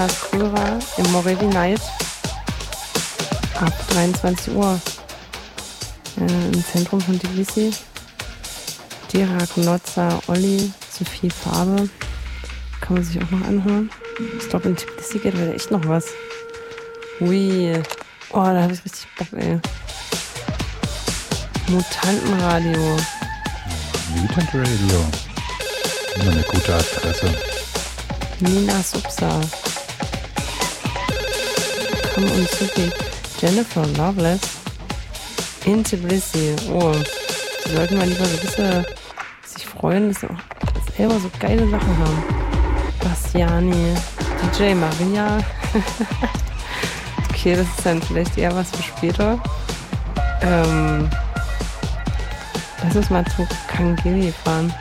Kröger im Moretti Night ab 23 Uhr im Zentrum von Tbilisi. Dirak, Nozza, Olli, zu viel Farbe. Kann man sich auch noch anhören. Ich glaube, in Tbilisi geht heute echt noch was. Ui. Oh, da habe ich richtig Bock, ey. Mutantenradio. Mutant Radio. Immer eine gute Adresse. Nina Subsa. Komm und Suki. Jennifer Loveless. In Tbilisi. Oh. Die sollten mal lieber so ein bisschen sich freuen, dass sie auch selber so geile Sachen haben. Bastiani. DJ Maria. Okay, das ist dann vielleicht eher was für später. Lass uns mal zu Kangeli fahren.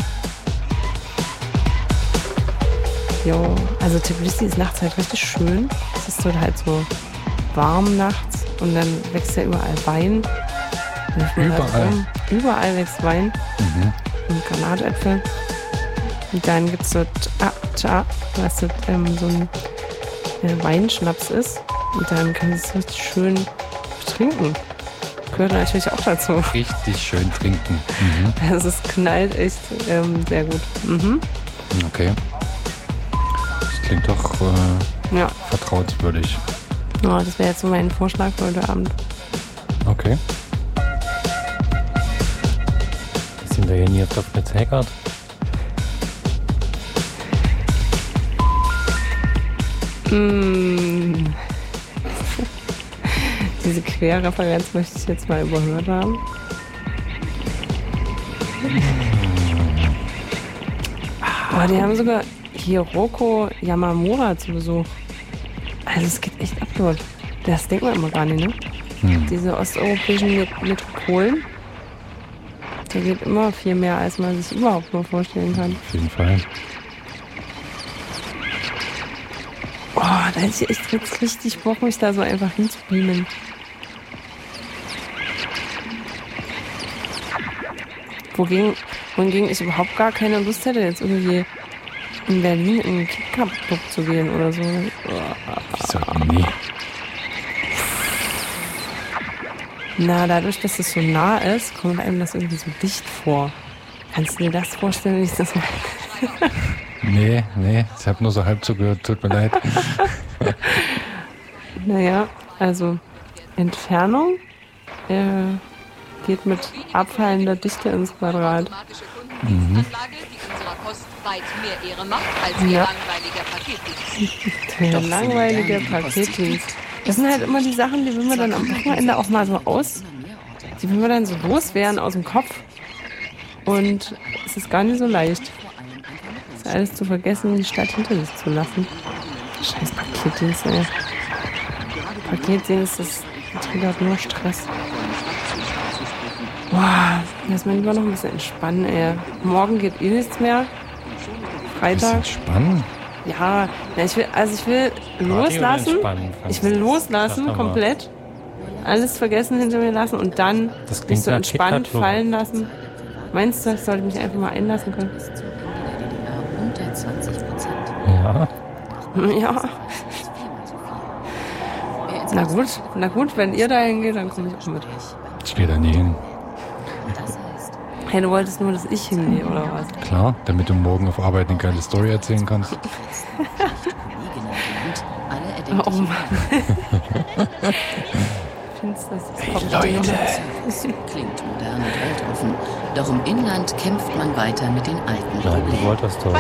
Jo, also Tbilisi ist nachts halt richtig schön. Es ist dort halt so warm nachts und dann wächst ja überall Wein. Überall? Halt überall wächst Wein und Granatäpfel. Und dann gibt es so was so ein Weinschnaps ist. Und dann kann es richtig schön trinken. Gehört natürlich auch dazu. Richtig schön trinken. Also es knallt echt sehr gut. Okay. Das klingt doch vertrauenswürdig. Ja, das wäre jetzt so mein Vorschlag für heute Abend. Okay. Sind wir hier nie auf Dr. Zegert? Diese Querreferenz möchte ich jetzt mal überhört haben. Aber die haben sogar Hiroko Yamamura zu Besuch. Also es geht echt ab dort. Das denkt man immer gar nicht, ne? Diese osteuropäischen Metropolen. Da geht immer viel mehr, als man sich überhaupt nur vorstellen kann. Auf jeden Fall. Oh, da hätte ich echt jetzt richtig Bock, mich da so einfach hinzubeamen. Wohingegen ich überhaupt gar keine Lust hätte, jetzt irgendwie in Berlin in den KitKat-Club zu gehen oder so. Wieso nie? Na, dadurch, dass es so nah ist, kommt einem das irgendwie so dicht vor. Kannst du dir das vorstellen, wie ich das mache? Nee, ich habe nur so halb zugehört, tut mir leid. Naja, also Entfernung geht mit abfallender Dichte ins Quadrat. Ja. Der langweilige Paketdienst. Das sind halt immer die Sachen, die will man dann am Wochenende auch mal so die will man dann so loswerden aus dem Kopf. Und es ist gar nicht so leicht. Das ist alles zu vergessen, die Stadt hinter sich zu lassen. Scheiß Paketdienst, ey. Paketdienst, das triggert nur Stress. Boah, lass mal lieber noch ein bisschen entspannen, ey. Morgen geht eh nichts mehr. Freitag. Entspannen? Ja, ich will loslassen. Ich will loslassen, komplett. Alles vergessen, hinter mir lassen und dann mich so entspannt fallen lassen. Meinst du, das sollte ich mich einfach mal einlassen können? Ja. Ja. Na gut, wenn ihr dahin geht, dann komme ich auch mit. Ich gehe da nie hin. Hey, du wolltest nur, dass ich hingehe, oder was? Klar, damit du morgen auf Arbeit eine geile Story erzählen kannst. Oh Mann. Findest du das? Hey Leute! Klingt modern und weltoffen, doch im Inland kämpft man weiter mit den alten Problemen. Woltersdorf.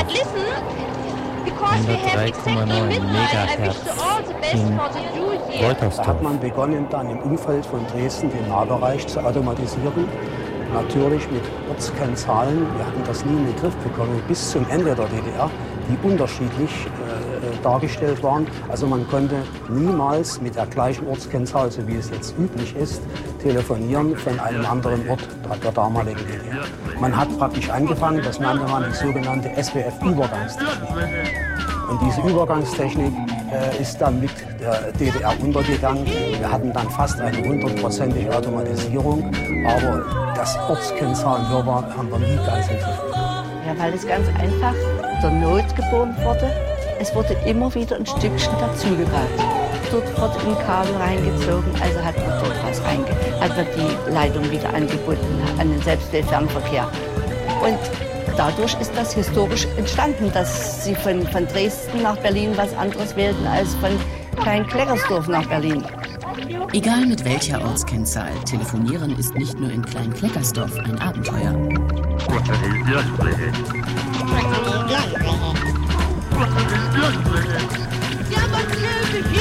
103,9 Megahertz in Da Woltersdorf. hat man begonnen, dann im Umfeld von Dresden den Nahbereich zu automatisieren. Natürlich mit Ortskennzahlen. Wir hatten das nie in den Griff bekommen, bis zum Ende der DDR, die unterschiedlich dargestellt waren. Also man konnte niemals mit der gleichen Ortskennzahl, so wie es jetzt üblich ist, telefonieren von einem anderen Ort der damaligen DDR. Man hat praktisch angefangen, das nannte man die sogenannte SWF-Übergangstechnik. Und diese Übergangstechnik ist dann mit der DDR untergegangen. Wir hatten dann fast eine 100%ige Automatisierung, aber das Ortskennzahlenwirrwarr haben wir nie ganz im Griff bekommen. Ja, weil es ganz einfach der Not geboren wurde. Es wurde immer wieder ein Stückchen dazugebaut. Dort wurde ein Kabel reingezogen, also hat man dort hat man die Leitung wieder angebunden an den Selbstwählfernverkehr. Und dadurch ist das historisch entstanden, dass sie von Dresden nach Berlin was anderes wählten als von Klein-Kleckersdorf nach Berlin. Egal mit welcher Ortskennzahl, telefonieren ist nicht nur in Klein-Kleckersdorf ein Abenteuer. Ja,